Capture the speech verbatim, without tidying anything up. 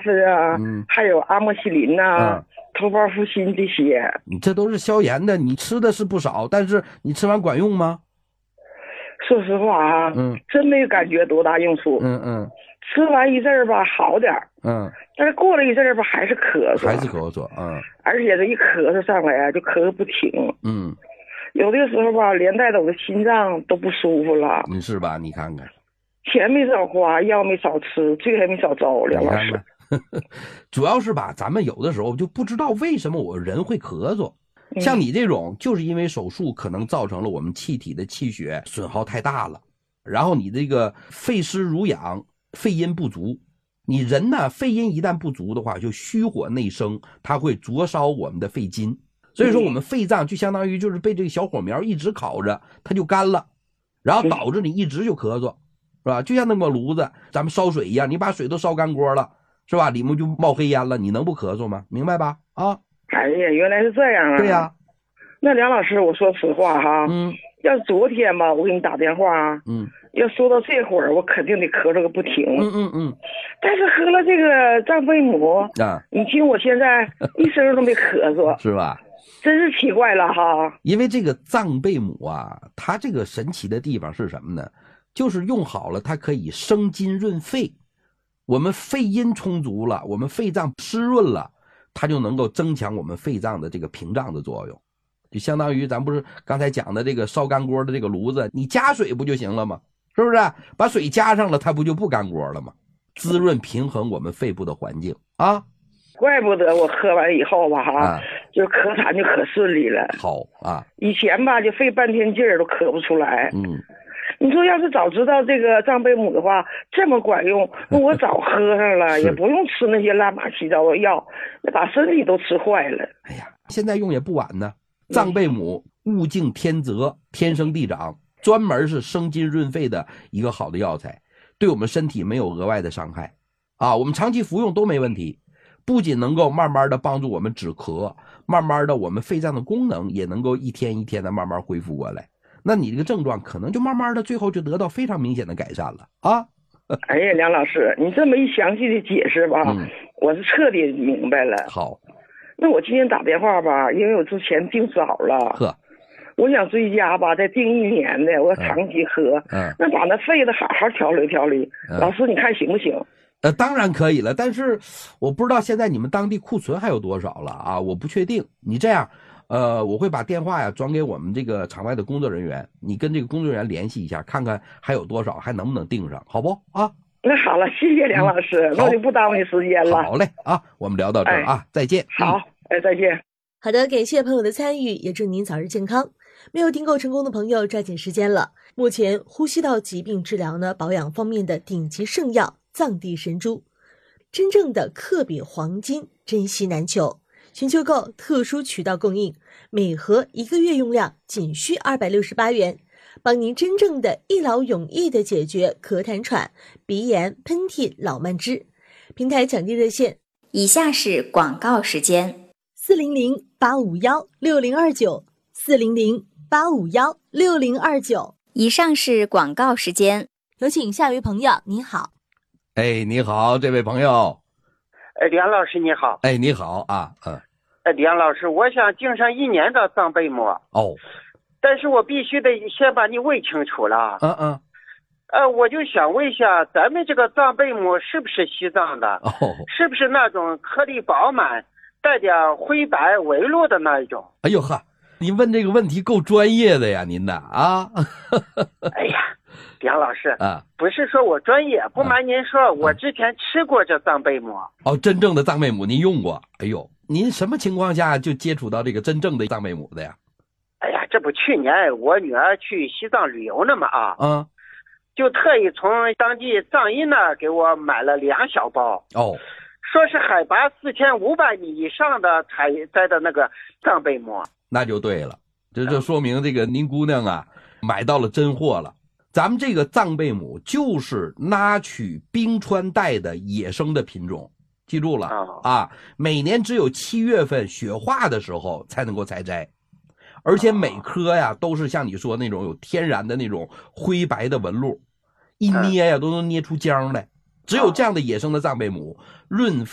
斯啊， 嗯， 还有阿莫西林呐、啊嗯、头孢复心这些。 你这都是消炎的，你吃的是不少，但是你吃完管用吗？ 说实话啊， 嗯， 真没感觉多大用处。 嗯嗯， 吃完一阵儿吧，好点儿。 嗯， 但是过了一阵儿吧，还是咳嗽， 还是咳嗽。嗯， 而且这一咳嗽上来啊，就咳嗽不停。 嗯，有的时候吧，连带着我的心脏都不舒服了。 你是吧？你看看， 钱没少花，药没少吃，罪还没少遭，梁老师。 主要是吧，咱们有的时候就不知道为什么我人会咳嗽。像你这种，就是因为手术可能造成了我们气体的气血损耗太大了，然后你这个肺湿濡养，肺阴不足。你人呢，肺阴一旦不足的话，就虚火内生，它会灼烧我们的肺筋。所以说我们肺脏就相当于就是被这个小火苗一直烤着，它就干了，然后导致你一直就咳嗽，是吧？就像那个炉子，咱们烧水一样，你把水都烧干锅了，是吧？里面就冒黑烟了，你能不咳嗽吗？明白吧？啊。 哎呀，原来是这样啊！ 对呀、啊， 那梁老师，我说实话哈， 嗯， 要昨天吧，我给你打电话， 嗯， 要说到这会儿，我肯定得咳嗽个不停， 嗯嗯嗯。 但是喝了这个藏贝母啊， 你听我现在一声都没咳嗽， 是吧？ 真是奇怪了哈。 因为这个藏贝母啊，它这个神奇的地方是什么呢？就是用好了，它可以生津润肺，我们肺阴充足了，我们肺脏湿润了。它就能够增强我们肺脏的这个屏障的作用，就相当于咱不是刚才讲的这个烧干锅的这个炉子，你加水不就行了吗？是不是？把水加上了，它不就不干锅了吗？滋润平衡我们肺部的环境啊。 怪不得我喝完以后吧哈、啊，就咳痰就可顺利了。 好啊， 以前吧就费半天劲儿都咳不出来。 嗯。 你说要是早知道这个藏贝母的话这么管用，那我早喝上了，也不用吃那些乱八七糟的药，那把身体都吃坏了。 哎呀，现在用也不晚呢。藏贝母物竞天择，天生地长，专门是生津润肺的一个好的药材，对我们身体没有额外的伤害啊，我们长期服用都没问题。不仅能够慢慢的帮助我们止咳，慢慢的我们肺脏的功能也能够一天一天的慢慢恢复过来。那你这个症状可能就慢慢的最后就得到非常明显的改善了啊！ 哎呀，梁老师，你这么一详细的解释吧，嗯、我是彻底明白了。 好， 那我今天打电话吧，因为我之前订早了， 呵， 我想追加吧，再订一年的，我长期喝， 嗯， 那把那肺子好好调理调理。嗯、老师，你看行不行？ 呃，当然可以了，但是我不知道现在你们当地库存还有多少了啊？我不确定。你这样。呃，我会把电话呀转给我们这个场外的工作人员，你跟这个工作人员联系一下，看看还有多少，还能不能订上，好不啊？ 那好了，谢谢梁老师，嗯、那我就不耽误你时间了。 好嘞啊，我们聊到这儿啊，哎、再见。 好，哎，再见。 好的，感谢朋友的参与，也祝您早日健康。没有订购成功的朋友，抓紧时间了。目前呼吸道疾病治疗呢，保养方面的顶级圣药藏地神珠，真正的克比黄金，珍稀难求。寻求购特殊渠道供应，每盒一个月用量仅需二百六十八元，帮您真正的一劳永逸的解决咳痰喘、鼻炎、喷嚏、老慢支。平台抢订热线： 以下是广告时间： 四零零八五幺六零二九，四零零八五幺六零二九。 以上是广告时间， 有请下一位朋友。你好， 哎，你好，这位朋友。 哎，梁老师你好。 哎，你好啊，嗯。 哎，梁老师，我想订上一年的藏贝母。 哦。 但是我必须得先把你问清楚了。 嗯嗯。 呃，我就想问一下，咱们这个藏贝母是不是西藏的？ 哦。 是不是那种颗粒饱满、带点灰白纹路的那一种？ 哎呦呵，您问这个问题够专业的呀，您的啊。 哎呀。梁老师啊， 不是说我专业，不瞒您说，啊、我之前吃过这藏贝母。 哦，真正的藏贝母您用过？哎呦，您什么情况下就接触到这个真正的藏贝母的呀？ 哎呀，这不去年我女儿去西藏旅游呢嘛啊， 嗯， 就特意从当地藏医那给我买了两小包。 哦， 说是海拔四千五百米以上的采摘的那个藏贝母。 那就对了，这就说明这个您姑娘啊买到了真货了。咱们这个藏贝母就是拉取冰川带的野生的品种，记住了、哦、啊！每年只有七月份雪化的时候才能够采摘，而且每颗呀都是像你说那种有天然的那种灰白的纹路，一捏呀都能捏出浆来。只有这样的野生的藏贝母润